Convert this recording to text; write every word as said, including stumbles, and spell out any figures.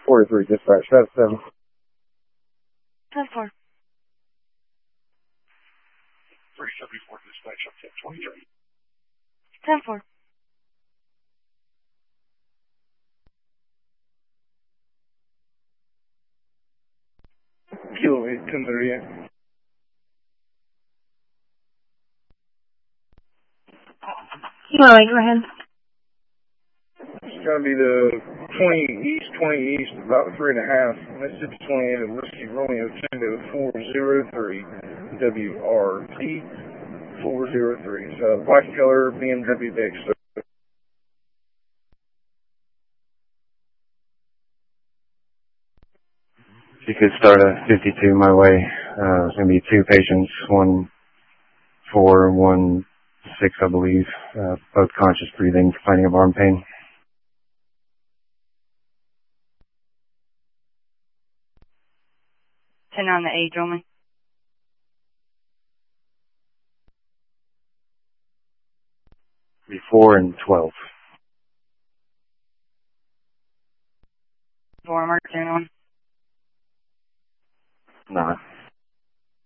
forty-three, dispatch. That's seven. ten four. three seventy-four, dispatch up to twenty-three. ten four. Kilo eight, ten thirty-eight. Kilo eight, go ahead. It's going to be the twenty east, twenty east, about three and a half. Mississippi twenty-eight at Whiskey Romeo Tango four zero three, W R T four zero three. It's a black color B M W Big Sur. You could start a fifty-two my way. Uh, there's going to be two patients, one four, one six, I believe, uh, both conscious breathing, complaining of arm pain. ten on the age only. Four and twelve. Four, mark ten on. Nah.